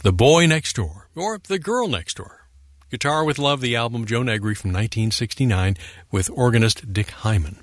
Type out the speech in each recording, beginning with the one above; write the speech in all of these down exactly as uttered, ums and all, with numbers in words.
The Boy Next Door, or The Girl Next Door. Guitar with Love, the album, Joe Negri from nineteen sixty-nine with organist Dick Hyman.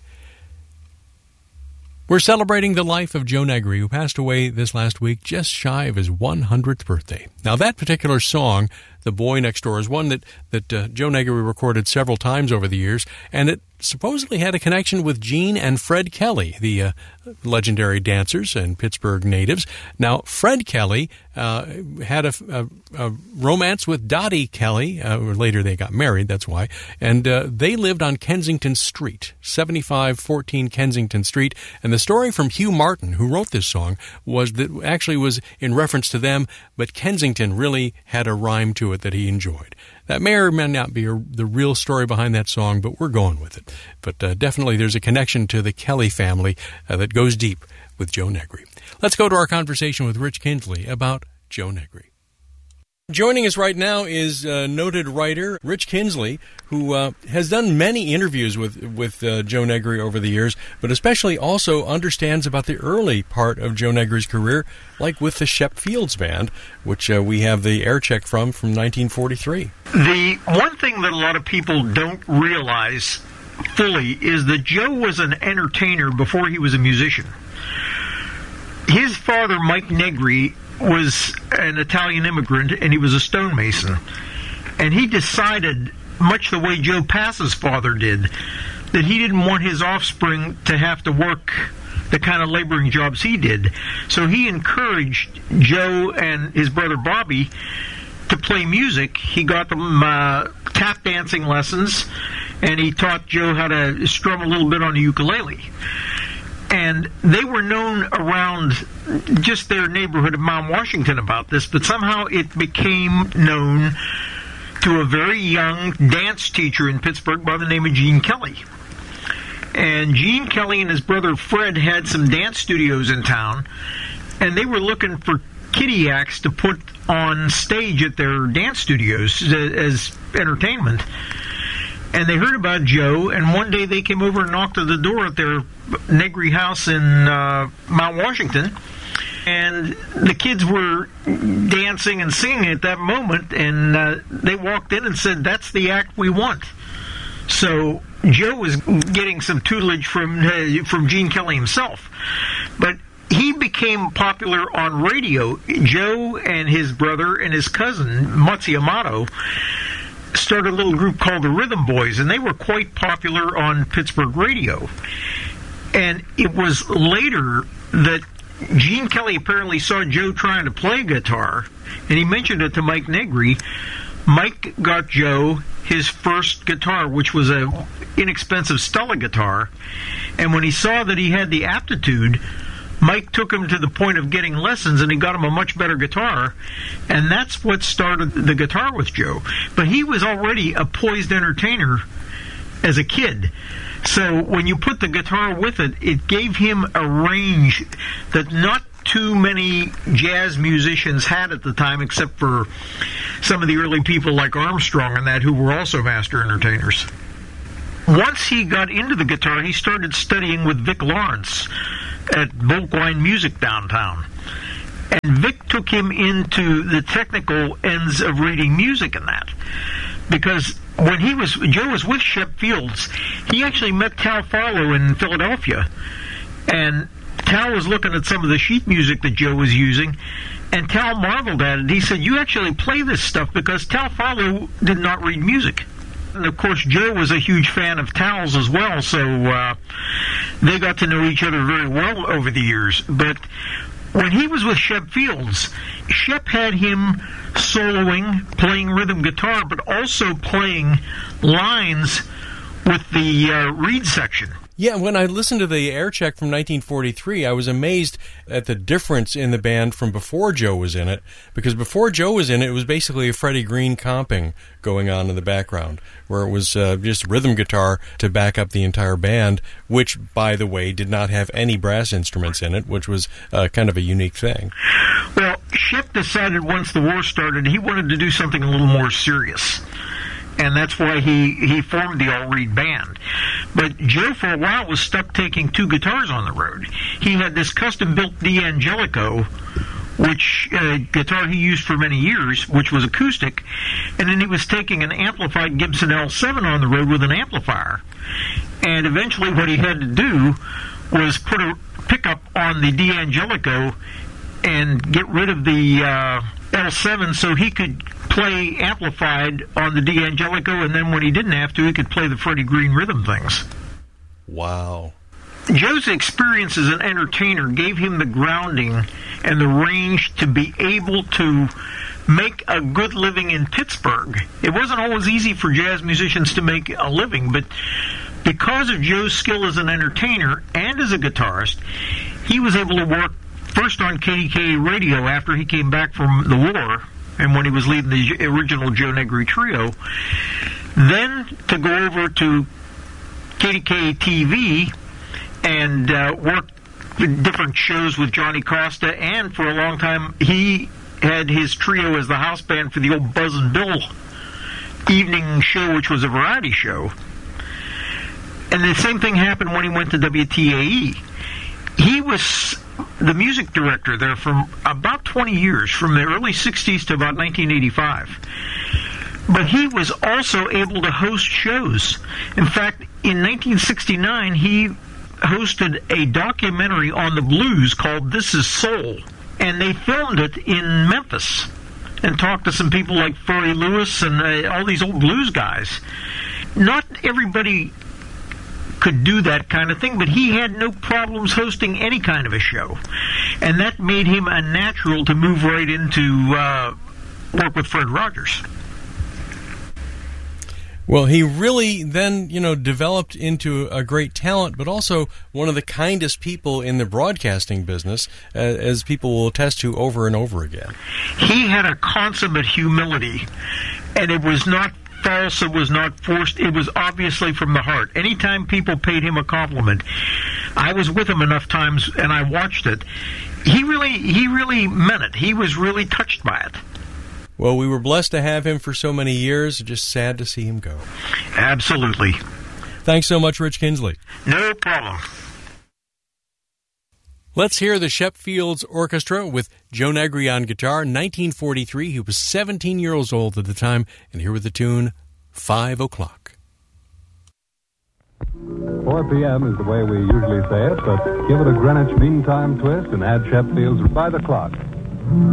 We're celebrating the life of Joe Negri, who passed away this last week just shy of his one hundredth birthday. Now, that particular song, The Boy Next Door, is one that, that uh, Joe Negri recorded several times over the years, and it supposedly had a connection with Gene and Fred Kelly, the uh, legendary dancers and Pittsburgh natives. Now, Fred Kelly uh, had a, a, a romance with Dottie Kelly, uh, or later they got married, that's why, and uh, they lived on Kensington Street, seventy-five fourteen Kensington Street, and the story from Hugh Martin, who wrote this song, was that actually was in reference to them, but Kensington really had a rhyme to it that he enjoyed. That may or may not be a, the real story behind that song, but we're going with it. But uh, definitely there's a connection to the Kelly family uh, that goes deep with Joe Negri. Let's go to our conversation with Rich Kinsley about Joe Negri. Joining us right now is uh, noted writer Rich Kinsley, who uh, has done many interviews with with uh, Joe Negri over the years, but especially also understands about the early part of Joe Negri's career, like with the Shep Fields Band, which uh, we have the air check from from nineteen forty-three. The one thing that a lot of people don't realize fully is that Joe was an entertainer before he was a musician. His father, Mike Negri, was an Italian immigrant, and he was a stonemason. And he decided, much the way Joe Pass's father did, that he didn't want his offspring to have to work the kind of laboring jobs he did. So he encouraged Joe and his brother Bobby to play music. He got them uh, tap dancing lessons, and he taught Joe how to strum a little bit on the ukulele. And they were known around just their neighborhood of Mount Washington about this, but somehow it became known to a very young dance teacher in Pittsburgh by the name of Gene Kelly. And Gene Kelly and his brother Fred had some dance studios in town, and they were looking for kiddie acts to put on stage at their dance studios as entertainment. And they heard about Joe, and one day they came over and knocked at the door at their Negri house in uh, Mount Washington. And the kids were dancing and singing at that moment, and uh, they walked in and said, "That's the act we want." So Joe was getting some tutelage from uh, from Gene Kelly himself. But he became popular on radio. Joe and his brother and his cousin, Mutzi Amato, started a little group called the Rhythm Boys, and they were quite popular on Pittsburgh radio. And it was later that Gene Kelly apparently saw Joe trying to play guitar, and he mentioned it to Mike Negri. Mike got Joe his first guitar, which was a inexpensive Stella guitar, and when he saw that he had the aptitude, Mike took him to the point of getting lessons, and he got him a much better guitar, and that's what started the guitar with Joe. But he was already a poised entertainer as a kid. So when you put the guitar with it, it gave him a range that not too many jazz musicians had at the time, except for some of the early people like Armstrong and that, who were also master entertainers. Once he got into the guitar, he started studying with Vic Lawrence at Volkwine Music downtown. And Vic took him into the technical ends of reading music and that. Because when he was, Joe was with Shep Fields, he actually met Tal Farlow in Philadelphia. And Tal was looking at some of the sheet music that Joe was using, and Tal marveled at it. He said, "You actually play this stuff," because Tal Farlow did not read music. And of course, Joe was a huge fan of Tal's as well, so uh, they got to know each other very well over the years. But when he was with Shep Fields, Shep had him soloing, playing rhythm guitar, but also playing lines with the uh, reed section. Yeah, when I listened to the air check from nineteen forty-three, I was amazed at the difference in the band from before Joe was in it, because before Joe was in it, it was basically a Freddie Green comping going on in the background, where it was uh, just rhythm guitar to back up the entire band, which, by the way, did not have any brass instruments in it, which was uh, kind of a unique thing. Well, Shep decided once the war started, he wanted to do something a little more serious. And that's why he, he formed the All Reed Band. But Joe, for a while, was stuck taking two guitars on the road. He had this custom-built D'Angelico which uh, guitar he used for many years, which was acoustic, and then he was taking an amplified Gibson L seven on the road with an amplifier. And eventually what he had to do was put a pickup on the D'Angelico and get rid of the uh, L seven so he could play amplified on the D'Angelico, and then when he didn't have to, he could play the Freddie Green rhythm things. Wow. Joe's experience as an entertainer gave him the grounding and the range to be able to make a good living in Pittsburgh. It wasn't always easy for jazz musicians to make a living, but because of Joe's skill as an entertainer and as a guitarist, he was able to work first on K D K A radio after he came back from the war and when he was leading the original Joe Negri Trio, then to go over to K D K A T V and uh, work in different shows with Johnny Costa, and for a long time he had his trio as the house band for the old Buzz and Bill evening show, which was a variety show. And the same thing happened when he went to W T A E. He was the music director there for about twenty years, from the early sixties to about nineteen eighty-five. But he was also able to host shows. In fact, in nineteen sixty-nine, he hosted a documentary on the blues called This Is Soul, and they filmed it in Memphis and talked to some people like Furry Lewis and uh, all these old blues guys. Not everybody could do that kind of thing, but he had no problems hosting any kind of a show, and that made him a natural to move right into uh, work with Fred Rogers. Well, he really then, you know, developed into a great talent, but also one of the kindest people in the broadcasting business, uh, as people will attest to over and over again. He had a consummate humility, and it was not false, it was not forced, it was obviously from the heart. Anytime people paid him a compliment, I was with him enough times and I watched it, he really, he really meant it. He was really touched by it. Well, we were blessed to have him for so many years. Just sad to see him go. Absolutely. Thanks so much, Rich Kinsley. No problem. Let's hear the Shep Fields Orchestra with Joe Negri on guitar. nineteen forty-three. He was seventeen years old at the time, and here with the tune, Five O'Clock. four p.m. is the way we usually say it, but give it a Greenwich Mean Time twist and add Shep Fields by the clock.